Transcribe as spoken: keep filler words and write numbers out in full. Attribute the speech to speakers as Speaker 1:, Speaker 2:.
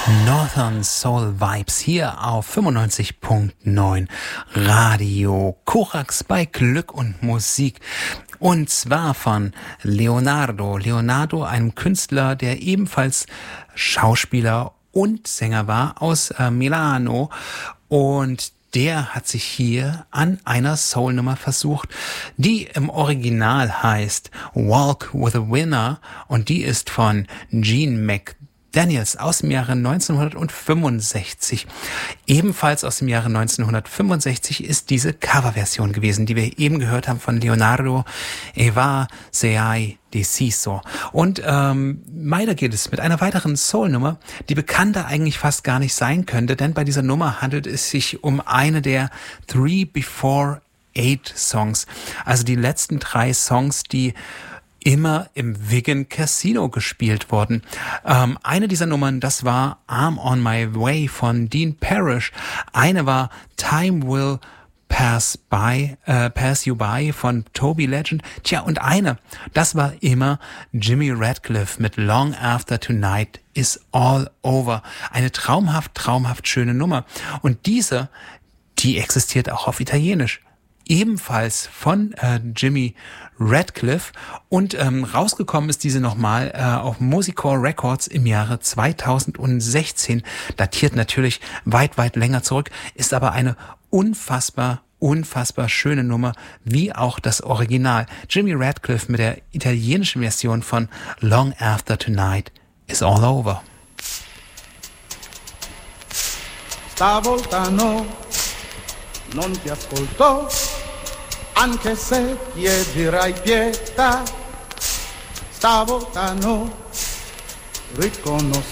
Speaker 1: Northern Soul Vibes hier auf fünfundneunzig Komma neun Radio Korax bei Glück und Musik. Und zwar von Leonardo. Leonardo, einem Künstler, der ebenfalls Schauspieler und Sänger war aus äh, Milano. Und der hat sich hier an einer Soul-Nummer versucht, die im Original heißt Walk with a Winner, und die ist von Gene McDaniels aus dem Jahre neunzehnhundertfünfundsechzig. Ebenfalls aus dem Jahre neunzehnhundertfünfundsechzig ist diese Coverversion gewesen, die wir eben gehört haben von Leonardo. Eva Sei Deciso. Und ähm, weiter geht es mit einer weiteren Soul-Nummer, die bekannter eigentlich fast gar nicht sein könnte, denn bei dieser Nummer handelt es sich um eine der Three Before Eight Songs, also die letzten drei Songs, die immer im Wigan Casino gespielt wurden. Ähm, eine dieser Nummern, das war I'm on My Way von Dean Parrish. Eine war Time Will Pass By, äh, Pass You By von Toby Legend. Tja, und eine, das war immer Jimmy Radcliffe mit Long After Tonight Is All Over. Eine traumhaft, traumhaft schöne Nummer. Und diese, die existiert auch auf Italienisch. Ebenfalls von äh, Jimmy Radcliffe, und ähm, rausgekommen ist diese nochmal äh, auf Musicore Records im Jahre zweitausendsechzehn, datiert natürlich weit, weit länger zurück, ist aber eine unfassbar, unfassbar schöne Nummer, wie auch das Original. Jimmy Radcliffe mit der italienischen Version von Long After Tonight Is All Over.
Speaker 2: Stavolta no, non ti ascolto, anche se chiederai pietà. Stavolta no, riconosco